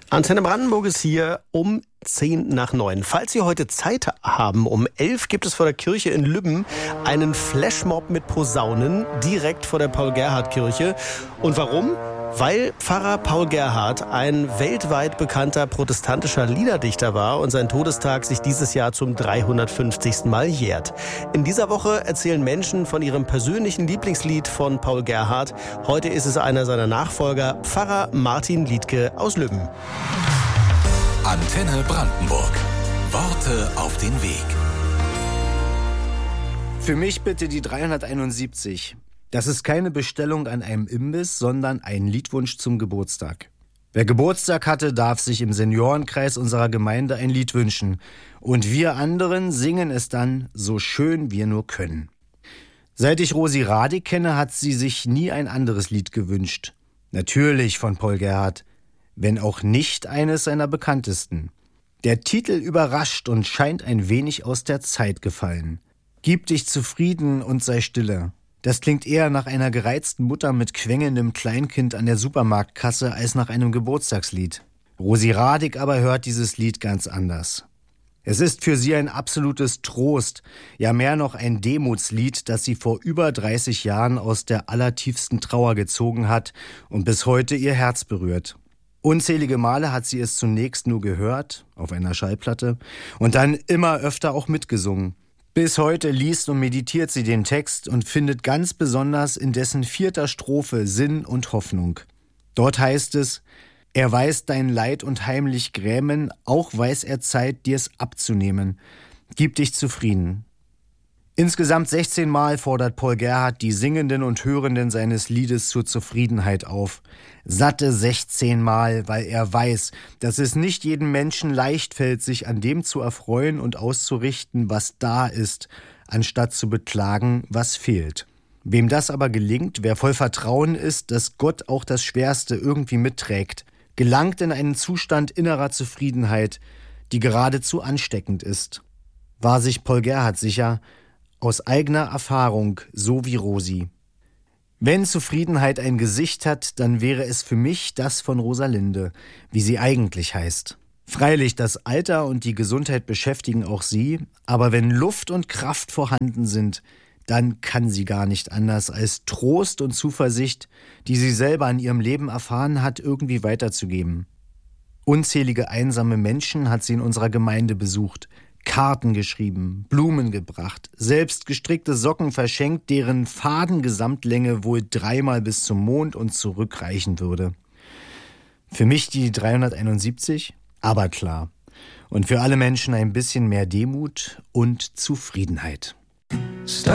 Antenne Brandenburg ist hier um 8:50. Falls Sie heute Zeit haben, um 11 gibt es vor der Kirche in Lübben einen Flashmob mit Posaunen direkt vor der Paul-Gerhardt-Kirche. Und warum? Weil Pfarrer Paul Gerhardt ein weltweit bekannter protestantischer Liederdichter war und sein Todestag sich dieses Jahr zum 350. Mal jährt. In dieser Woche erzählen Menschen von ihrem persönlichen Lieblingslied von Paul Gerhardt. Heute ist es einer seiner Nachfolger, Pfarrer Martin Liedtke aus Lübben. Antenne Brandenburg. Worte auf den Weg. Für mich bitte die 371. Das ist keine Bestellung an einem Imbiss, sondern ein Liedwunsch zum Geburtstag. Wer Geburtstag hatte, darf sich im Seniorenkreis unserer Gemeinde ein Lied wünschen. Und wir anderen singen es dann so schön wir nur können. Seit ich Rosi Radig kenne, hat sie sich nie ein anderes Lied gewünscht. Natürlich von Paul Gerhardt, wenn auch nicht eines seiner bekanntesten. Der Titel überrascht und scheint ein wenig aus der Zeit gefallen. Gib dich zufrieden und sei stille. Das klingt eher nach einer gereizten Mutter mit quengelndem Kleinkind an der Supermarktkasse als nach einem Geburtstagslied. Rosi Radig aber hört dieses Lied ganz anders. Es ist für sie ein absolutes Trost, ja mehr noch ein Demutslied, das sie vor über 30 Jahren aus der allertiefsten Trauer gezogen hat und bis heute ihr Herz berührt. Unzählige Male hat sie es zunächst nur gehört, auf einer Schallplatte, und dann immer öfter auch mitgesungen. Bis heute liest und meditiert sie den Text und findet ganz besonders in dessen 4. Strophe Sinn und Hoffnung. Dort heißt es: Er weiß dein Leid und heimlich Grämen, auch weiß er Zeit, dir's abzunehmen. Gib dich zufrieden. Insgesamt 16 Mal fordert Paul Gerhardt die Singenden und Hörenden seines Liedes zur Zufriedenheit auf. Satte 16 Mal, weil er weiß, dass es nicht jedem Menschen leicht fällt, sich an dem zu erfreuen und auszurichten, was da ist, anstatt zu beklagen, was fehlt. Wem das aber gelingt, wer voll Vertrauen ist, dass Gott auch das Schwerste irgendwie mitträgt, gelangt in einen Zustand innerer Zufriedenheit, die geradezu ansteckend ist. War sich Paul Gerhardt sicher, aus eigener Erfahrung, so wie Rosi. Wenn Zufriedenheit ein Gesicht hat, dann wäre es für mich das von Rosalinde, wie sie eigentlich heißt. Freilich, das Alter und die Gesundheit beschäftigen auch sie, aber wenn Luft und Kraft vorhanden sind, dann kann sie gar nicht anders, als Trost und Zuversicht, die sie selber in ihrem Leben erfahren hat, irgendwie weiterzugeben. Unzählige einsame Menschen hat sie in unserer Gemeinde besucht, Karten geschrieben, Blumen gebracht, selbst gestrickte Socken verschenkt, deren Fadengesamtlänge wohl 3-mal bis zum Mond und zurück reichen würde. Für mich die 371, aber klar. Und für alle Menschen ein bisschen mehr Demut und Zufriedenheit.